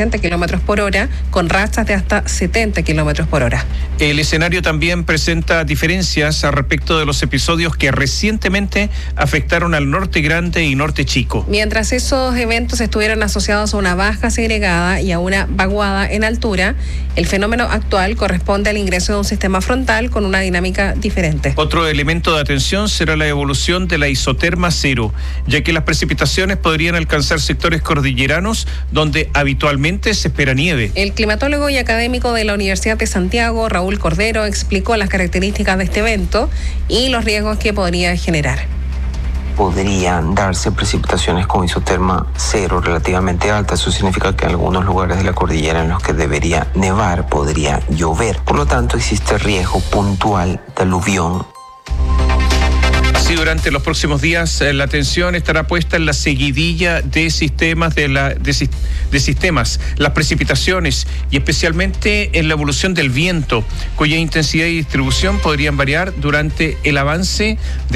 60 kilómetros por hora, con rachas de hasta 70 kilómetros por hora. El escenario también presenta diferencias al respecto de los episodios que recientemente afectaron al Norte Grande y Norte Chico. Mientras esos eventos estuvieron asociados a una baja segregada y a una vaguada en altura, el fenómeno actual corresponde al ingreso de un sistema frontal con una dinámica diferente. Otro elemento de atención será la evolución de la isoterma cero, ya que las precipitaciones podrían alcanzar sectores cordilleranos donde habitualmente se espera nieve. El climatólogo y académico de la Universidad de Santiago, Raúl Cordero, explicó las características de este evento y los riesgos que podría generar. Podrían darse precipitaciones con isoterma cero relativamente alta. Eso significa que en algunos lugares de la cordillera en los que debería nevar podría llover. Por lo tanto, existe riesgo puntual de aluvión. Así, durante los próximos días, la atención estará puesta en la seguidilla de sistemas, de sistemas, las precipitaciones y especialmente en la evolución del viento, cuya intensidad y distribución podrían variar durante el avance de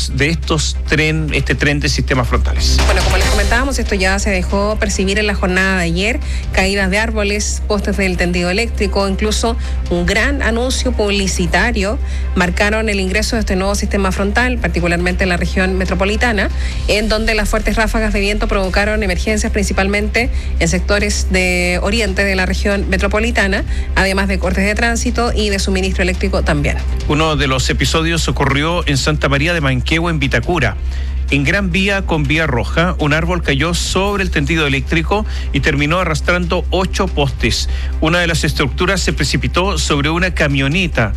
este tren de sistemas frontales. Bueno, como les comentábamos, esto ya se dejó percibir en la jornada de ayer: caídas de árboles, postes del tendido eléctrico, incluso un gran anuncio publicitario marcaron el ingreso de este nuevo sistema frontal, particularmente en la región metropolitana, en donde las fuertes ráfagas de viento provocaron emergencias principalmente en sectores de oriente de la región metropolitana, además de cortes de tránsito y de suministro eléctrico también. Uno de los episodios ocurrió en Santa María de Manquehue, en Vitacura. En Gran Vía con Vía Roja, un árbol cayó sobre el tendido eléctrico y terminó arrastrando 8 postes. Una de las estructuras se precipitó sobre una camioneta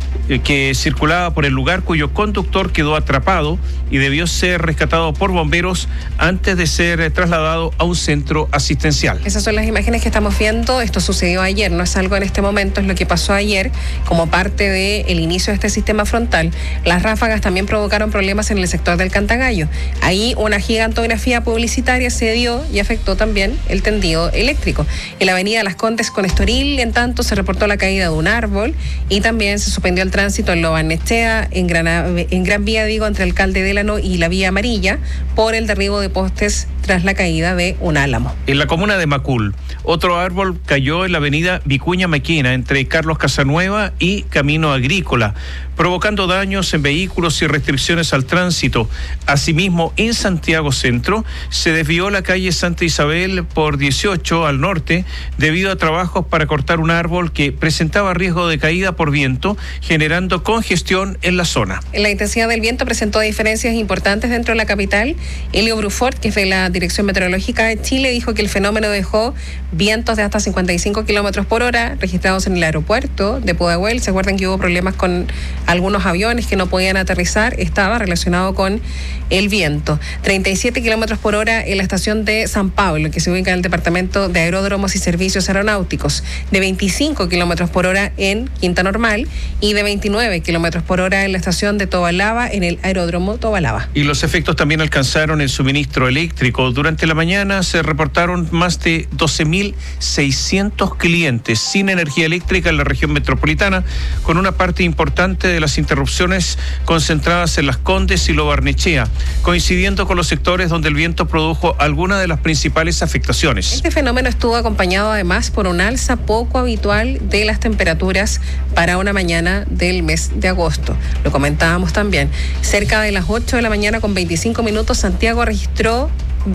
que circulaba por el lugar, cuyo conductor quedó atrapado y debió ser rescatado por bomberos antes de ser trasladado a un centro asistencial. Esas son las imágenes que estamos viendo. Esto sucedió ayer, no es algo en este momento, es lo que pasó ayer como parte del inicio de este sistema frontal. Las ráfagas también provocaron problemas en el sector del Cantagallo. Ahí una gigantografía publicitaria se dio y afectó también el tendido eléctrico. En la avenida Las Condes con Estoril, en tanto, se reportó la caída de un árbol y también se suspendió el tránsito en Lobarnechea, en Gran Vía, entre Alcalde Delano y la Vía Amarilla, por el derribo de postes tras la caída de un álamo. En la comuna de Macul, otro árbol cayó en la avenida Vicuña Maquena, entre Carlos Casanueva y Camino Agrícola, provocando daños en vehículos y restricciones al tránsito. Asimismo, en Santiago Centro, se desvió la calle Santa Isabel por 18 al norte debido a trabajos para cortar un árbol que presentaba riesgo de caída por viento, generando congestión en la zona. La intensidad del viento presentó diferencias importantes dentro de la capital. Elio Brufort, que es de la Dirección Meteorológica de Chile, dijo que el fenómeno dejó vientos de hasta 55 kilómetros por hora registrados en el aeropuerto de Pudahuel. ¿Se acuerdan que hubo problemas con algunos aviones que no podían aterrizar? Estaba relacionado con el viento. 37 kilómetros por hora en la estación de San Pablo, que se ubica en el departamento de Aeródromos y Servicios Aeronáuticos. De 25 kilómetros por hora en Quinta Normal y de 29 kilómetros por hora en la estación de Tobalaba, en el aeródromo Tobalaba. Y los efectos también alcanzaron el suministro eléctrico. Durante la mañana se reportaron más de 12.600 clientes sin energía eléctrica en la región metropolitana, con una parte importante de las interrupciones concentradas en Las Condes y Lobarnechea, coincidiendo con los sectores donde el viento produjo algunas de las principales afectaciones. Este fenómeno estuvo acompañado además por un alza poco habitual de las temperaturas para una mañana del mes de agosto. Lo comentábamos también. Cerca de las 8 de la mañana con 25 minutos, Santiago registró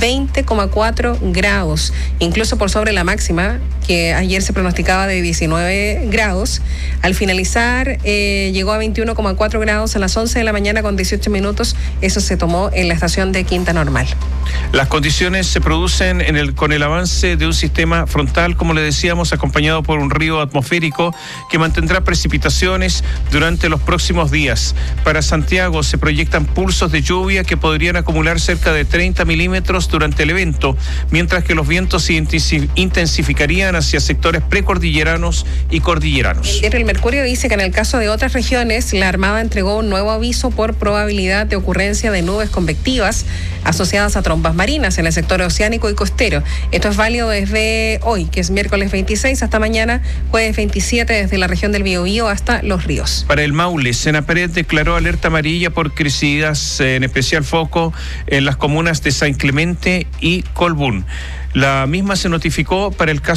20,4 grados, incluso por sobre la máxima, que ayer se pronosticaba de 19 grados. Al finalizar, llegó a 21,4 grados a las 11 de la mañana con 18 minutos. Eso se tomó en la estación de Quinta Normal. Las condiciones se producen con el avance de un sistema frontal, como le decíamos, acompañado por un río atmosférico que mantendrá precipitaciones durante los próximos días. Para Santiago se proyectan pulsos de lluvia que podrían acumular cerca de 30 milímetros durante el evento, mientras que los vientos se intensificarían hacia sectores precordilleranos y cordilleranos. El diario El Mercurio dice que en el caso de otras regiones, la Armada entregó un nuevo aviso por probabilidad de ocurrencia de nubes convectivas asociadas a trombas marinas en el sector oceánico y costero. Esto es válido desde hoy, que es miércoles 26, hasta mañana, jueves 27, desde la región del Biobío hasta Los Ríos. Para el Maule, Senapred declaró alerta amarilla por crecidas, en especial foco en las comunas de San Clemente y Colbún. La misma se notificó para el caso